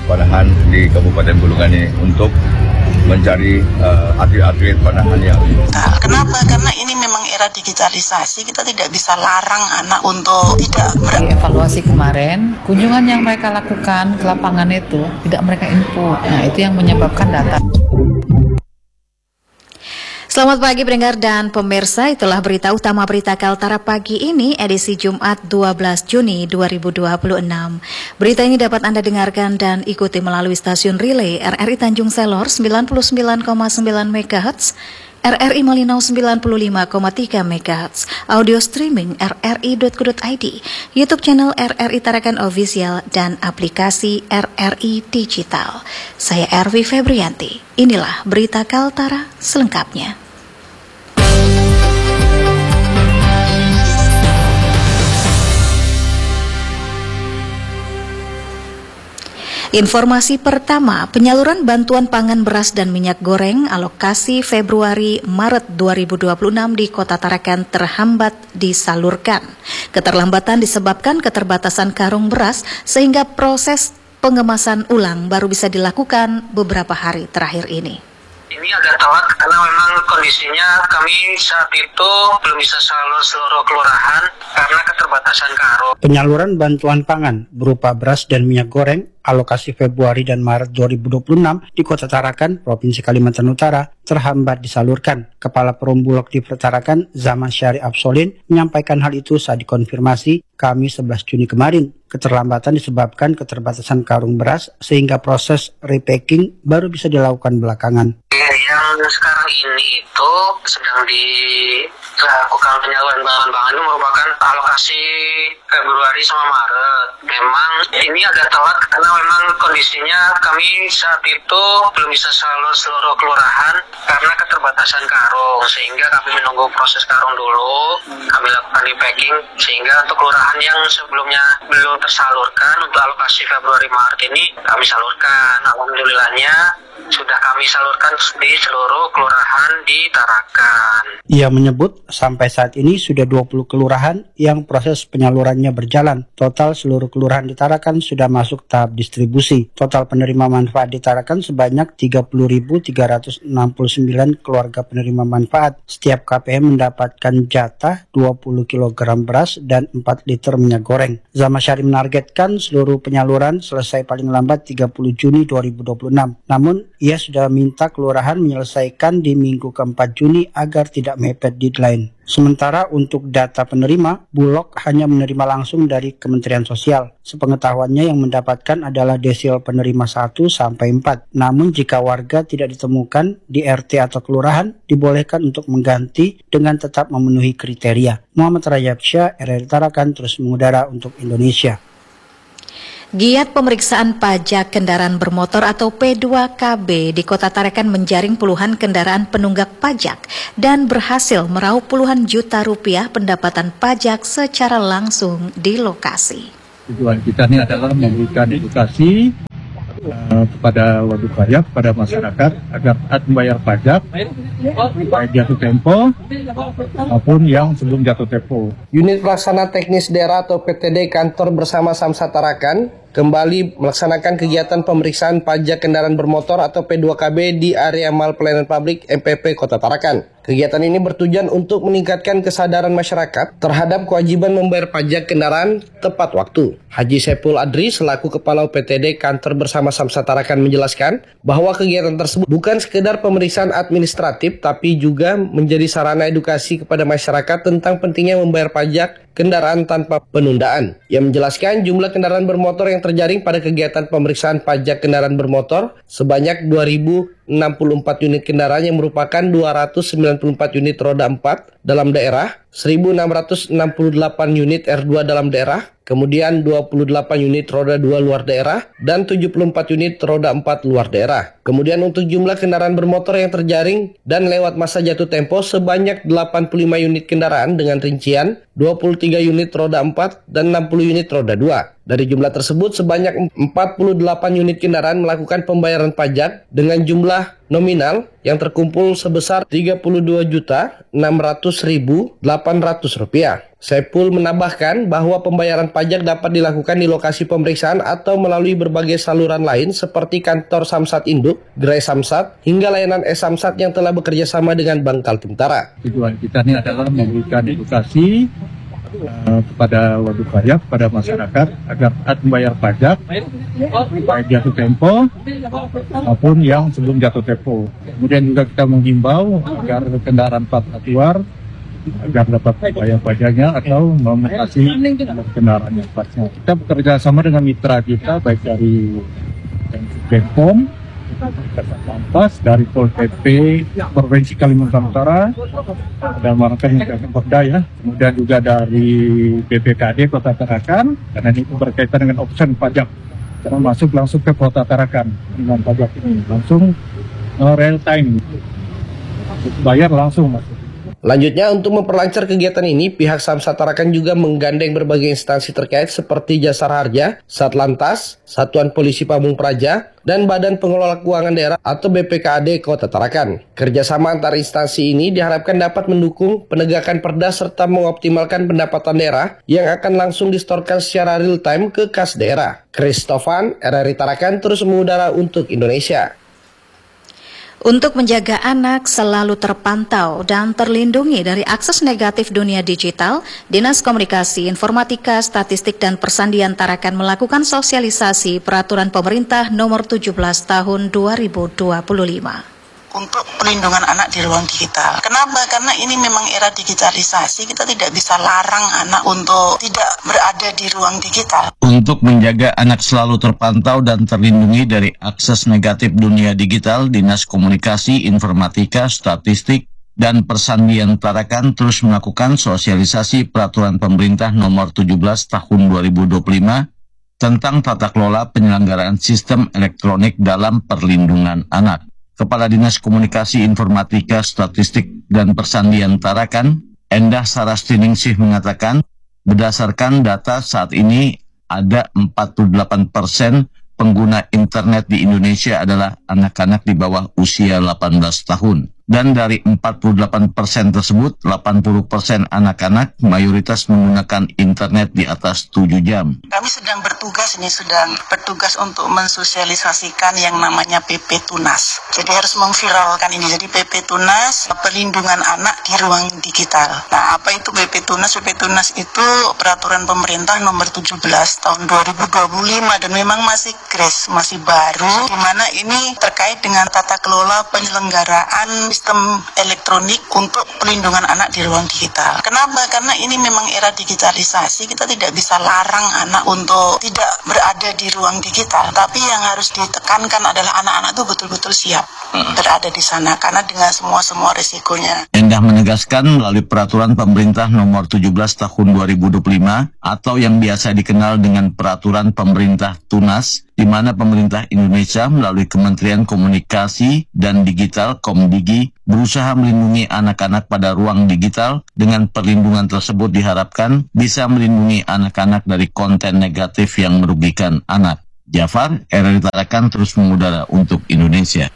panahan di Kabupaten Bulungan ini untuk mencari atlet-atlet panahan yang Kenapa? Karena ini memang era digitalisasi, kita tidak bisa larang anak untuk tidak evaluasi kemarin, kunjungan yang mereka lakukan ke lapangan itu tidak mereka input. Nah, itu yang menyebabkan data. Selamat pagi pendengar dan pemirsa, itulah berita utama Berita Kaltara pagi ini edisi Jumat 12 Juni 2026. Berita ini dapat Anda dengarkan dan ikuti melalui stasiun relay RRI Tanjung Selor 99,9 MHz, RRI Malinau 95,3 MHz, audio streaming rri.co.id, YouTube channel RRI Tarakan Official, dan aplikasi RRI Digital. Saya Ervi Febrianti. Inilah Berita Kaltara selengkapnya. Informasi pertama, penyaluran bantuan pangan beras dan minyak goreng alokasi Februari-Maret 2026 di Kota Tarakan terhambat disalurkan. Keterlambatan disebabkan keterbatasan karung beras sehingga proses pengemasan ulang baru bisa dilakukan beberapa hari terakhir ini. Ini agak telat karena memang kondisinya kami saat itu belum bisa salur seluruh kelurahan karena keterbatasan karung. Penyaluran bantuan pangan berupa beras dan minyak goreng alokasi Februari dan Maret 2026 di Kota Tarakan, Provinsi Kalimantan Utara terhambat disalurkan. Kepala Perum Bulog di Tarakan, Zaman Syari Absolin, menyampaikan hal itu saat dikonfirmasi Kamis 11 Juni kemarin. Keterlambatan disebabkan keterbatasan karung beras sehingga proses repacking baru bisa dilakukan belakangan. Yang sekarang ini itu sedang dilakukan penyaluran bahan pangan itu merupakan alokasi Februari sama Maret. Memang ini agak telat karena memang kondisinya kami saat itu belum bisa salur seluruh kelurahan karena keterbatasan karung, sehingga kami menunggu proses karung dulu, kami lakukan repacking sehingga untuk kelurahan yang sebelumnya belum tersalurkan untuk alokasi Februari Maret ini kami salurkan. Alhamdulillahnya sudah kami salurkan di seluruh kelurahan di Tarakan. Ia menyebut sampai saat ini sudah 20 kelurahan yang proses penyalurannya berjalan. Total seluruh kelurahan di Tarakan sudah masuk tahap distribusi. Total penerima manfaat di Tarakan sebanyak 30.369 keluarga penerima manfaat. Setiap KPM mendapatkan jatah 20 kg beras dan 4 liter minyak goreng. Zaman Syari menargetkan seluruh penyaluran selesai paling lambat 30 Juni 2026. Namun ia sudah minta kelurahan menyelesaikan di minggu ke-4 Juni agar tidak mepet deadline. Sementara untuk data penerima, Bulog hanya menerima langsung dari Kementerian Sosial. Sepengetahuannya yang mendapatkan adalah desil penerima 1 sampai 4. Namun jika warga tidak ditemukan di RT atau kelurahan, dibolehkan untuk mengganti dengan tetap memenuhi kriteria. Muhammad Rajabsyah, RRI Tarakan, terus mengudara untuk Indonesia. Giat pemeriksaan pajak kendaraan bermotor atau P2KB di Kota Tarakan menjaring puluhan kendaraan penunggak pajak dan berhasil meraup puluhan juta rupiah pendapatan pajak secara langsung di lokasi. Tujuan kita ini adalah memberikan edukasi kepada wajib pajak, pada masyarakat agar taat membayar pajak baik jatuh tempo maupun yang sebelum jatuh tempo. Unit Pelaksana Teknis Daerah atau PTD Kantor Bersama Samsat Tarakan kembali melaksanakan kegiatan pemeriksaan pajak kendaraan bermotor atau P2KB di area Mall Pelayanan Publik MPP Kota Tarakan. Kegiatan ini bertujuan untuk meningkatkan kesadaran masyarakat terhadap kewajiban membayar pajak kendaraan tepat waktu. Haji Sepul Adri selaku Kepala PTD Kantor Bersama Samsat Tarakan menjelaskan bahwa kegiatan tersebut bukan sekedar pemeriksaan administratif tapi juga menjadi sarana edukasi kepada masyarakat tentang pentingnya membayar pajak kendaraan tanpa penundaan. Ia menjelaskan jumlah kendaraan bermotor yang terjaring pada kegiatan pemeriksaan pajak kendaraan bermotor sebanyak 2.064 unit kendaraan yang merupakan 294 unit roda 4 dalam daerah, 1.668 unit R2 dalam daerah, kemudian 28 unit roda 2 luar daerah, dan 74 unit roda 4 luar daerah. Kemudian untuk jumlah kendaraan bermotor yang terjaring dan lewat masa jatuh tempo sebanyak 85 unit kendaraan dengan rincian 23 unit roda 4 dan 60 unit roda 2. Dari jumlah tersebut, sebanyak 48 unit kendaraan melakukan pembayaran pajak dengan jumlah nominal yang terkumpul sebesar Rp32.600.800. Saipul menambahkan bahwa pembayaran pajak dapat dilakukan di lokasi pemeriksaan atau melalui berbagai saluran lain seperti kantor Samsat Induk, Gerai Samsat, hingga layanan e-Samsat yang telah bekerja sama dengan Bank Kaltim-Tara. Tujuan kita ini adalah memberikan edukasi kepada wajib pajak, kepada masyarakat agar taat membayar pajak baik jatuh tempo maupun yang sebelum jatuh tempo. Kemudian juga kita menghimbau agar kendaraan plat keluar agar dapat bayar pajaknya atau memutasi kendaraan yang platnya. Kita bekerja sama dengan mitra kita baik dari Bepom, Satlantas, dari Pol PP Provinsi Kalimantan Utara dan Markas yang Perda ya, kemudian juga dari BPKD Kota Tarakan, karena ini berkaitan dengan option pajak, karena masuk langsung ke Kota Tarakan dengan pajak ini langsung real time, bayar langsung masuk. Lanjutnya, untuk memperlancar kegiatan ini, pihak Samsat Tarakan juga menggandeng berbagai instansi terkait seperti Jasara Harja, Satlantas, Satuan Polisi Pamung Praja, dan Badan Pengelola Keuangan Daerah atau BPKAD Kota Tarakan. Kerjasama antar instansi ini diharapkan dapat mendukung penegakan perda serta mengoptimalkan pendapatan daerah yang akan langsung disetorkan secara real time ke kas daerah. Christofan, RRI Tarakan terus mengudara untuk Indonesia. Untuk menjaga anak selalu terpantau dan terlindungi dari akses negatif dunia digital, Dinas Komunikasi, Informatika, Statistik, dan Persandian Tarakan melakukan sosialisasi Peraturan Pemerintah Nomor 17 Tahun 2025. Untuk pelindungan anak di ruang digital. Kenapa? Karena ini memang era digitalisasi, kita tidak bisa larang anak untuk tidak berada di ruang digital. Untuk menjaga anak selalu terpantau dan terlindungi dari akses negatif dunia digital, Dinas Komunikasi, Informatika, Statistik, dan Persandian Tarakan terus melakukan sosialisasi Peraturan Pemerintah Nomor 17 Tahun 2025 tentang tata kelola penyelenggaraan sistem elektronik dalam perlindungan anak. Kepala Dinas Komunikasi, Informatika, Statistik, dan Persandian Tarakan, Endah Sarastiningsih mengatakan, berdasarkan data saat ini ada 48% pengguna internet di Indonesia adalah anak-anak di bawah usia 18 tahun. Dan dari 48% tersebut, 80% anak-anak mayoritas menggunakan internet di atas 7 jam. Kami sedang bertugas untuk mensosialisasikan yang namanya PP Tunas. Jadi harus memviralkan ini. Jadi PP Tunas, perlindungan anak di ruang digital. Nah, apa itu PP Tunas? PP Tunas itu Peraturan Pemerintah Nomor 17 Tahun 2025 dan memang masih grace, masih baru, di mana ini terkait dengan tata kelola penyelenggaraan sistem elektronik untuk pelindungan anak di ruang digital. Kenapa? Karena ini memang era digitalisasi, kita tidak bisa larang anak untuk tidak berada di ruang digital. Tapi yang harus ditekankan adalah anak-anak itu betul-betul siap berada di sana, karena dengan semua risikonya. Endah menegaskan melalui Peraturan Pemerintah Nomor 17 Tahun 2025 atau yang biasa dikenal dengan Peraturan Pemerintah Tunas, di mana pemerintah Indonesia melalui Kementerian Komunikasi dan Digital Komdigi berusaha melindungi anak-anak pada ruang digital. Dengan perlindungan tersebut diharapkan bisa melindungi anak-anak dari konten negatif yang merugikan anak. Jafar, RRI Tarakan terus mengudara untuk Indonesia.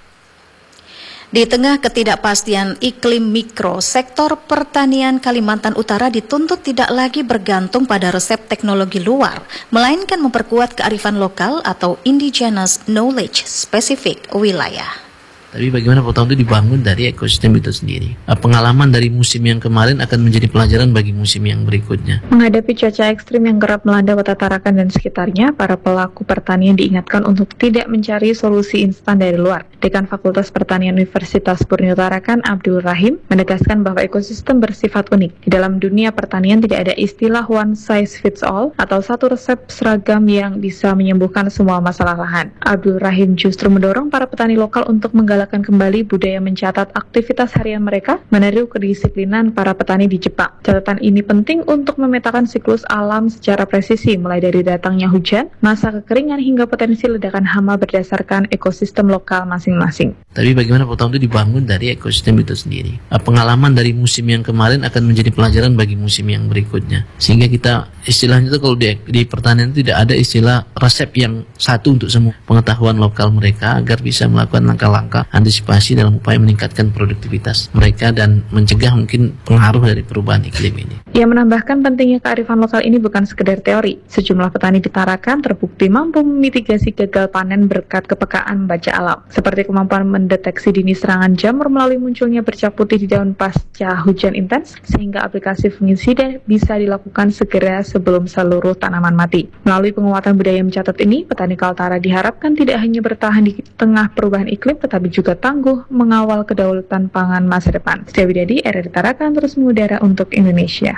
Di tengah ketidakpastian iklim mikro, sektor pertanian Kalimantan Utara dituntut tidak lagi bergantung pada resep teknologi luar, melainkan memperkuat kearifan lokal atau indigenous knowledge spesifik wilayah. Tapi bagaimana potong itu dibangun dari ekosistem itu sendiri. Pengalaman dari musim yang kemarin akan menjadi pelajaran bagi musim yang berikutnya. Menghadapi cuaca ekstrim yang kerap melanda Kota Tarakan dan sekitarnya, para pelaku pertanian diingatkan untuk tidak mencari solusi instan dari luar. Dekan Fakultas Pertanian Universitas Borneo Tarakan, Abdul Rahim, menegaskan bahwa ekosistem bersifat unik. Di dalam dunia pertanian tidak ada istilah one size fits all atau satu resep seragam yang bisa menyembuhkan semua masalah lahan. Abdul Rahim justru mendorong para petani lokal untuk menggali menggalakan kembali budaya mencatat aktivitas harian mereka, meniru kedisiplinan para petani di Jepang. Catatan ini penting untuk memetakan siklus alam secara presisi, mulai dari datangnya hujan, masa kekeringan, hingga potensi ledakan hama berdasarkan ekosistem lokal masing-masing. Tapi bagaimana potong itu dibangun dari ekosistem itu sendiri. Pengalaman dari musim yang kemarin akan menjadi pelajaran bagi musim yang berikutnya. Sehingga kita istilahnya itu kalau di pertanian tidak ada istilah resep yang satu untuk semua. Pengetahuan lokal mereka agar bisa melakukan langkah-langkah antisipasi dalam upaya meningkatkan produktivitas mereka dan mencegah mungkin pengaruh dari perubahan iklim ini. Ia menambahkan pentingnya kearifan lokal ini bukan sekedar teori. Sejumlah petani di Tarakan terbukti mampu memitigasi gagal panen berkat kepekaan membaca alam, seperti kemampuan mendeteksi dini serangan jamur melalui munculnya bercak putih di daun pasca hujan intens, sehingga aplikasi fungisida bisa dilakukan segera sebelum seluruh tanaman mati. Melalui penguatan budaya mencatat ini, petani Kaltara diharapkan tidak hanya bertahan di tengah perubahan iklim, tetapi juga tangguh mengawal kedaulatan pangan masa depan. Setia Widadi, RRI Tarakan terus mengudara untuk Indonesia.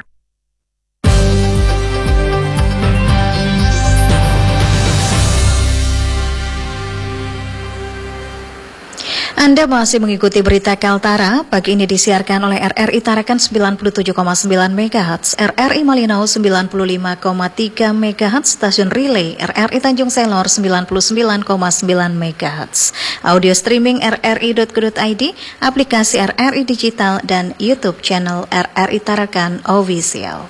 Anda masih mengikuti berita Kaltara. Pagi ini disiarkan oleh RRI Tarakan 97,9 MHz, RRI Malinau 95,3 MHz, stasiun relay RRI Tanjung Selor 99,9 MHz, audio streaming rri.co.id, aplikasi RRI Digital, dan YouTube channel RRI Tarakan Official.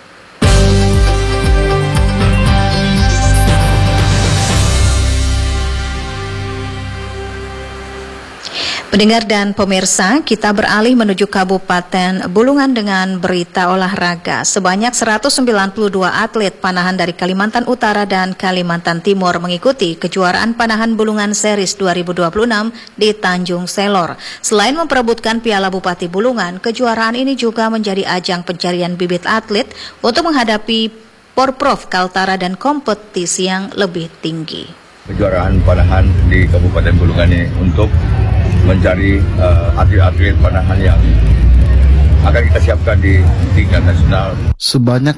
Pendengar dan pemirsa, kita beralih menuju Kabupaten Bulungan dengan berita olahraga. Sebanyak 192 atlet panahan dari Kalimantan Utara dan Kalimantan Timur mengikuti kejuaraan panahan Bulungan Series 2026 di Tanjung Selor. Selain memperebutkan Piala Bupati Bulungan, kejuaraan ini juga menjadi ajang pencarian bibit atlet untuk menghadapi Porprov Kaltara dan kompetisi yang lebih tinggi. Kejuaraan panahan di Kabupaten Bulungan ini untuk mencari atlet-atlet panahan yang akan kita siapkan di tingkat nasional. Sebanyak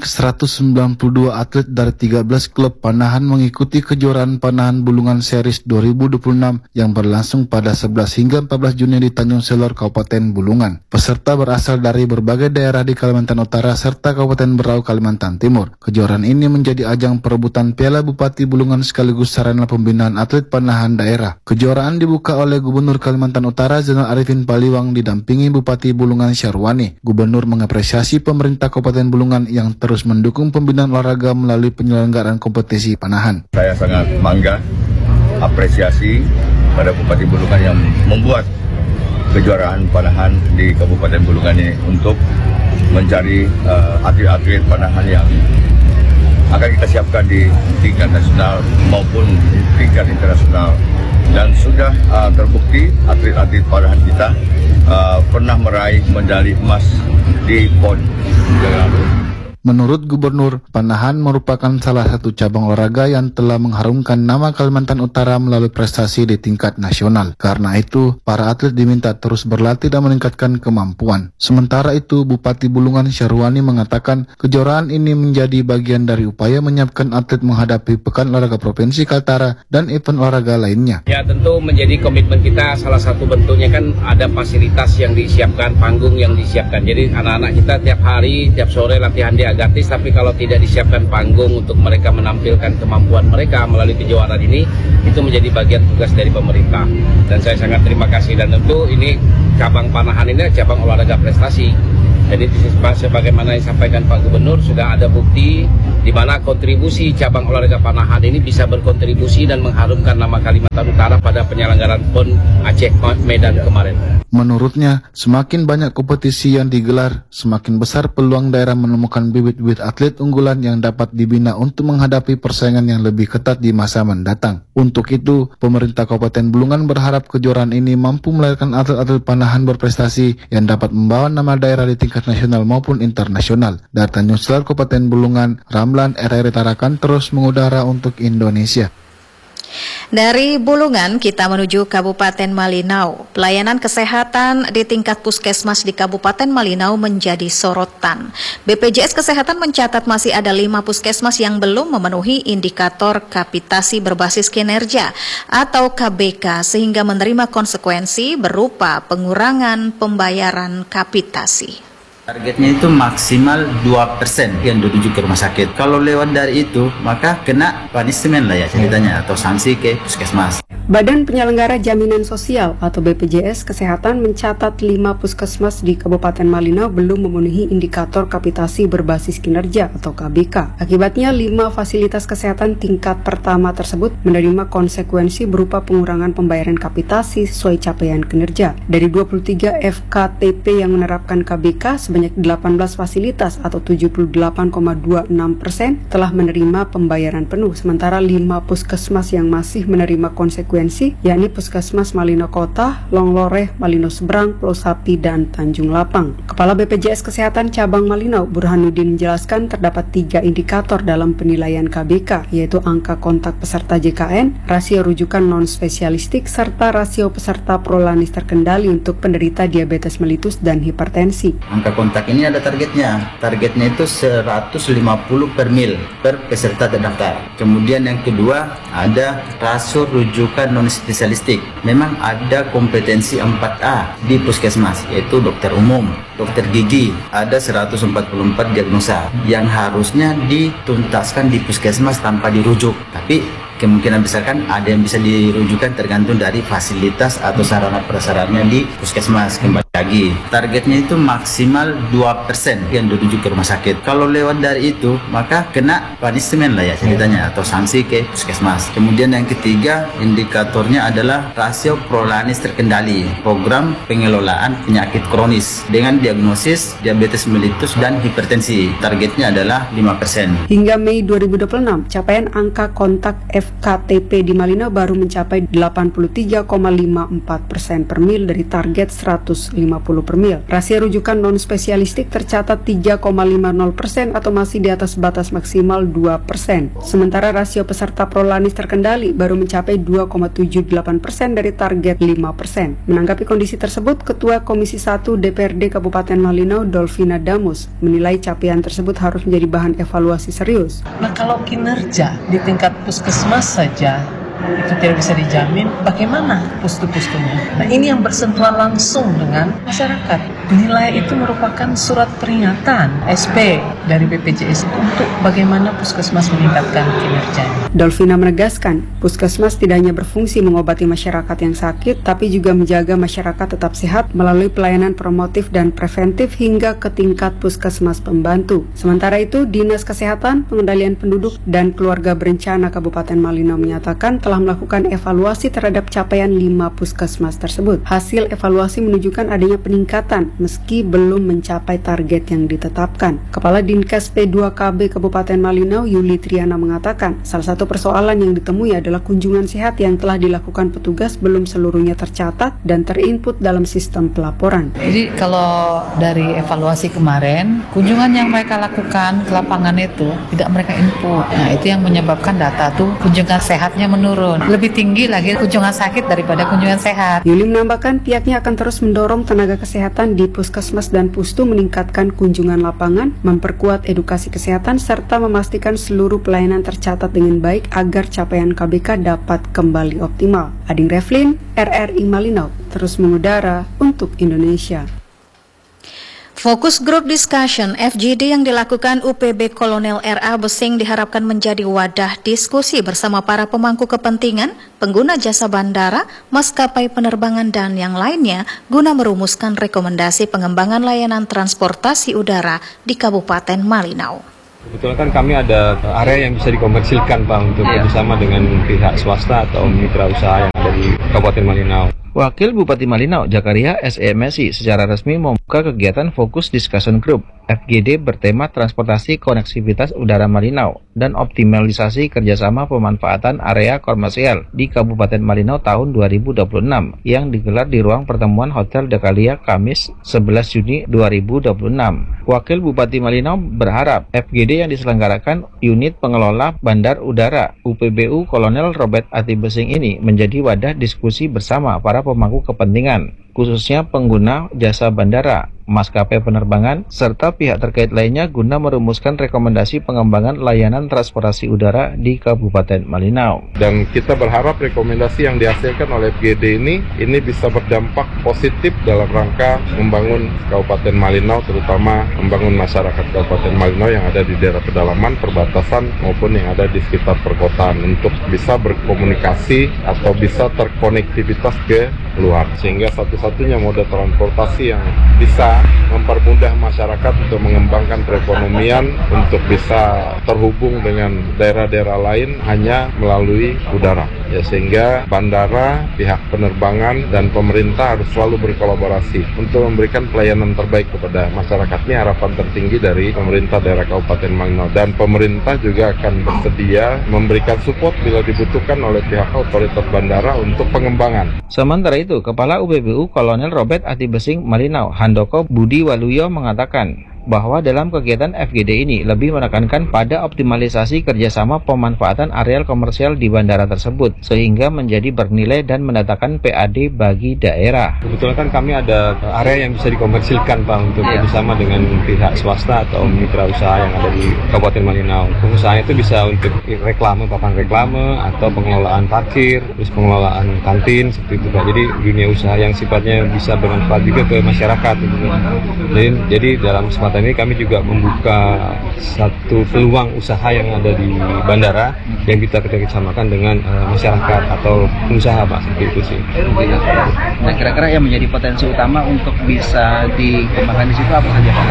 192 atlet dari 13 klub panahan mengikuti kejuaraan panahan Bulungan Series 2026 yang berlangsung pada 11 hingga 14 Juni di Tanjung Selor, Kabupaten Bulungan. Peserta berasal dari berbagai daerah di Kalimantan Utara serta Kabupaten Berau, Kalimantan Timur. Kejuaraan ini menjadi ajang perebutan Piala Bupati Bulungan sekaligus sarana pembinaan atlet panahan daerah. Kejuaraan dibuka oleh Gubernur Kalimantan Utara Zainal Arifin Paliwang didampingi Bupati Bulungan Syarwani. Gubernur mengapresiasi pemerintah Kabupaten Bulungan yang terus mendukung pembinaan olahraga melalui penyelenggaraan kompetisi panahan. Saya sangat bangga, apresiasi pada Bupati Bulungan yang membuat kejuaraan panahan di Kabupaten Bulungan ini untuk mencari atlet-atlet panahan yang akan kita siapkan di tingkat nasional maupun tingkat internasional. Dan sudah terbukti atlet-atlet panahan kita pernah meraih medali emas di PON yang lalu. Menurut Gubernur, panahan merupakan salah satu cabang olahraga yang telah mengharumkan nama Kalimantan Utara melalui prestasi di tingkat nasional. Karena itu, para atlet diminta terus berlatih dan meningkatkan kemampuan. Sementara itu, Bupati Bulungan Syarwani mengatakan kejuaraan ini menjadi bagian dari upaya menyiapkan atlet menghadapi Pekan Olahraga Provinsi Kaltara dan event olahraga lainnya. Ya, tentu menjadi komitmen kita, salah satu bentuknya kan ada fasilitas yang disiapkan, panggung yang disiapkan. Jadi anak-anak kita tiap hari, tiap sore latihan di gratis, tapi kalau tidak disiapkan panggung untuk mereka menampilkan kemampuan mereka melalui kejuaraan ini, itu menjadi bagian tugas dari pemerintah. Dan saya sangat terima kasih, dan tentu ini cabang panahan ini cabang olahraga prestasi. Jadi sebagaimana yang disampaikan Pak Gubernur, sudah ada bukti di mana kontribusi cabang olahraga panahan ini bisa berkontribusi dan mengharumkan nama Kalimantan Utara pada penyelenggaraan PON Aceh Medan kemarin. Menurutnya, semakin banyak kompetisi yang digelar, semakin besar peluang daerah menemukan bibit-bibit atlet unggulan yang dapat dibina untuk menghadapi persaingan yang lebih ketat di masa mendatang. Untuk itu, pemerintah Kabupaten Bulungan berharap kejuaraan ini mampu melahirkan atlet-atlet panahan berprestasi yang dapat membawa nama daerah di tingkat nasional maupun internasional. Dari Tanjung Selor, Kabupaten Bulungan, Ramlan, RRI Tarakan terus mengudara untuk Indonesia. Dari Bulungan kita menuju Kabupaten Malinau. Pelayanan kesehatan di tingkat puskesmas di Kabupaten Malinau menjadi sorotan. BPJS Kesehatan mencatat masih ada 5 puskesmas yang belum memenuhi indikator kapitasi berbasis kinerja atau KBK sehingga menerima konsekuensi berupa pengurangan pembayaran kapitasi. Targetnya itu maksimal 2% yang dirujuk ke rumah sakit. Kalau lewat dari itu, maka kena punishment lah ya ceritanya, atau sanksi ke puskesmas. Badan Penyelenggara Jaminan Sosial atau BPJS Kesehatan mencatat 5 puskesmas di Kabupaten Malinau belum memenuhi indikator kapitasi berbasis kinerja atau KBK. Akibatnya 5 fasilitas kesehatan tingkat pertama tersebut menerima konsekuensi berupa pengurangan pembayaran kapitasi sesuai capaian kinerja. Dari 23 FKTP yang menerapkan KBK, sebanyak 18 fasilitas atau 78,26% telah menerima pembayaran penuh, sementara 5 puskesmas yang masih menerima konsekuensi yakni Puskesmas Malinau Kota, Longloreh, Malinau Seberang, Pulau Sapi, dan Tanjung Lapang. Kepala BPJS Kesehatan Cabang Malinau, Burhanuddin, menjelaskan terdapat 3 indikator dalam penilaian KBK, yaitu angka kontak peserta JKN, rasio rujukan non-spesialistik, serta rasio peserta prolanis terkendali untuk penderita diabetes mellitus dan hipertensi. Angka kontak ini ada targetnya. Targetnya itu 150 per mil per peserta terdaftar. Kemudian yang kedua ada rasio rujukan non-spesialistik. Memang ada kompetensi 4A di puskesmas, yaitu dokter umum, dokter gigi. Ada 144 diagnosa yang harusnya dituntaskan di puskesmas tanpa dirujuk. Tapi kemungkinan besar kan ada yang bisa dirujukan tergantung dari fasilitas atau sarana prasarana di puskesmas. Kembali lagi, targetnya itu maksimal 2% yang dirujuk ke rumah sakit. Kalau lewat dari itu, maka kena punishment lah ya ceritanya, atau sanksi ke puskesmas. Kemudian yang ketiga, indikatornya adalah rasio prolanis terkendali, program pengelolaan penyakit kronis dengan diagnosis diabetes mellitus dan hipertensi. Targetnya adalah 5%. Hingga Mei 2026, capaian angka kontak FKTP di Malinau baru mencapai 83,54% per mil dari target 150 per mil. Rasio rujukan non-spesialistik tercatat 3,50% atau masih di atas batas maksimal 2%. Sementara rasio peserta prolanis terkendali baru mencapai 2,78% dari target 5%. Menanggapi kondisi tersebut, Ketua Komisi 1 DPRD Kabupaten Malinau, Dolvina Damus, menilai capaian tersebut harus menjadi bahan evaluasi serius. Nah, kalau kinerja di tingkat puskesmas saja itu tidak bisa dijamin, bagaimana pustu-pustunya? Nah, ini yang bersentuhan langsung dengan masyarakat. Penilaian itu merupakan surat peringatan SP dari BPJS untuk bagaimana puskesmas meningkatkan kinerjanya. Dolvina menegaskan, puskesmas tidak hanya berfungsi mengobati masyarakat yang sakit, tapi juga menjaga masyarakat tetap sehat melalui pelayanan promotif dan preventif hingga ke tingkat puskesmas pembantu. Sementara itu, Dinas Kesehatan, Pengendalian Penduduk, dan Keluarga Berencana Kabupaten Malinau menyatakan telah melakukan evaluasi terhadap capaian 5 puskesmas tersebut. Hasil evaluasi menunjukkan adanya peningkatan meski belum mencapai target yang ditetapkan. Kepala Dinkes P2KB Kabupaten Malinau, Yuli Triana, mengatakan salah satu persoalan yang ditemui adalah kunjungan sehat yang telah dilakukan petugas belum seluruhnya tercatat dan terinput dalam sistem pelaporan. Jadi kalau dari evaluasi kemarin, kunjungan yang mereka lakukan ke lapangan itu tidak mereka input. Nah, itu yang menyebabkan data tuh kunjungan sehatnya menurun. Lebih tinggi lagi kunjungan sakit daripada kunjungan sehat. Yuli menambahkan pihaknya akan terus mendorong tenaga kesehatan di puskesmas dan pustu meningkatkan kunjungan lapangan, memperkuat edukasi kesehatan, serta memastikan seluruh pelayanan tercatat dengan baik agar capaian KBK dapat kembali optimal. Ading Reflin, RRI Malinau, terus mengudara untuk Indonesia. Fokus Group Discussion FGD yang dilakukan UPB Kolonel RA Besing diharapkan menjadi wadah diskusi bersama para pemangku kepentingan, pengguna jasa bandara, maskapai penerbangan dan yang lainnya guna merumuskan rekomendasi pengembangan layanan transportasi udara di Kabupaten Malinau. Kebetulan kan kami ada area yang bisa dikomersilkan Pak untuk bersama dengan pihak swasta atau mitra usaha yang ada di Kabupaten Malinau. Wakil Bupati Malinau, Jakaria SE Messi, secara resmi membuka kegiatan Fokus Discussion Group FGD bertema transportasi konektivitas udara Malinau dan optimalisasi kerjasama pemanfaatan area komersial di Kabupaten Malinau tahun 2026 yang digelar di ruang pertemuan Hotel Dekalia Kamis 11 Juni 2026. Wakil Bupati Malinau berharap FGD yang diselenggarakan unit pengelola Bandar Udara UPBU Kolonel Robert Atibesing ini menjadi wadah diskusi bersama para pemangku kepentingan, khususnya pengguna jasa bandara, maskapai penerbangan, serta pihak terkait lainnya guna merumuskan rekomendasi pengembangan layanan transportasi udara di Kabupaten Malinau. Dan kita berharap rekomendasi yang dihasilkan oleh FGD ini bisa berdampak positif dalam rangka membangun Kabupaten Malinau, terutama membangun masyarakat Kabupaten Malinau yang ada di daerah pedalaman, perbatasan maupun yang ada di sekitar perkotaan untuk bisa berkomunikasi atau bisa terkonektivitas ke luar, sehingga satu-satunya moda transportasi yang bisa mempermudah masyarakat untuk mengembangkan perekonomian untuk bisa terhubung dengan daerah-daerah lain hanya melalui udara. Ya, sehingga bandara, pihak penerbangan, dan pemerintah harus selalu berkolaborasi untuk memberikan pelayanan terbaik kepada masyarakat. Ini harapan tertinggi dari pemerintah daerah Kabupaten Malinau, dan pemerintah juga akan bersedia memberikan support bila dibutuhkan oleh pihak otoritas bandara untuk pengembangan. Sementara itu, Kepala UPBU Kolonel Robert Atibesing Malinau, Handoko Budi Waluyo mengatakan bahwa dalam kegiatan FGD ini lebih menekankan pada optimalisasi kerjasama pemanfaatan areal komersial di bandara tersebut sehingga menjadi bernilai dan mendatangkan PAD bagi daerah. Kebetulan kan kami ada area yang bisa dikomersilkan Pak untuk kerjasama dengan pihak swasta atau mitra usaha yang ada di Kabupaten Malinau. Pengusaha itu bisa untuk reklame, papan reklame, atau pengelolaan parkir, terus pengelolaan kantin seperti itu Pak. Jadi dunia usaha yang sifatnya bisa bermanfaat juga ke masyarakat gitu. Jadi dalam kesempatan ini kami juga membuka satu peluang usaha yang ada di bandara yang kita kerjasamakan dengan masyarakat atau pengusaha Pak, seperti itu sih. Nah, kira-kira yang menjadi potensi utama untuk bisa dikembangkan di situ apa saja Pak?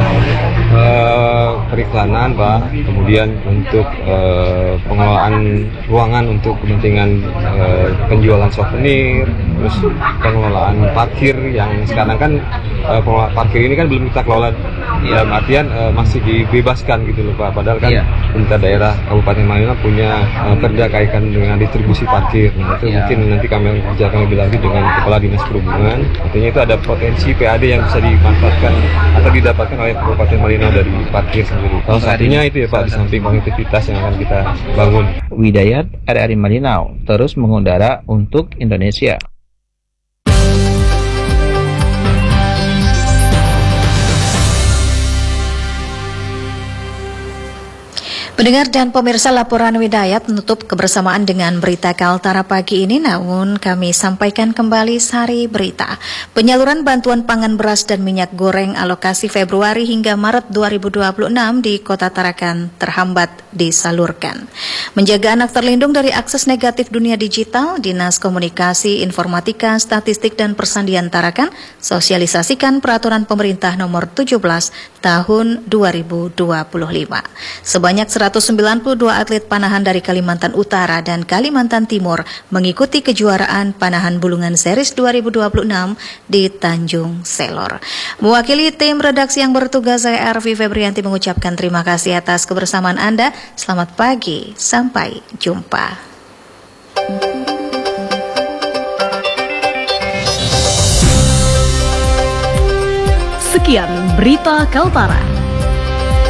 Periklanan Pak, kemudian untuk pengelolaan ruangan untuk kepentingan penjualan souvenir, terus pengelolaan parkir yang sekarang kan pengelola parkir ini kan belum kita kelola dalam artian masih dibebaskan gitu loh Pak, padahal kan pemerintah daerah Kabupaten Malinau punya perda kaitan dengan distribusi parkir. Nah, itu mungkin nanti kami kerjakan lebih lanjut dengan Kepala Dinas Perhubungan. Artinya itu ada potensi PAD yang bisa dimanfaatkan atau didapatkan oleh Kabupaten Malinau dari parkir sendiri. Artinya itu ya Pak, di samping konektivitas yang akan kita bangun. Widayat, RRI Malinau, terus mengudara untuk Indonesia. Pendengar dan pemirsa, laporan Widayat menutup kebersamaan dengan berita Kaltara pagi ini, namun kami sampaikan kembali sari berita. Penyaluran bantuan pangan beras dan minyak goreng alokasi Februari hingga Maret 2026 di Kota Tarakan terhambat disalurkan. Menjaga anak terlindung dari akses negatif dunia digital, Dinas Komunikasi, Informatika, Statistik dan Persandian Tarakan sosialisasikan peraturan pemerintah nomor 17 tahun 2025. Sebanyak 192 atlet panahan dari Kalimantan Utara dan Kalimantan Timur mengikuti kejuaraan panahan bulungan series 2026 di Tanjung Selor. Mewakili tim redaksi yang bertugas, saya Arvi Febrianti mengucapkan terima kasih atas kebersamaan Anda. Selamat pagi, sampai jumpa. Sekian berita Kaltara.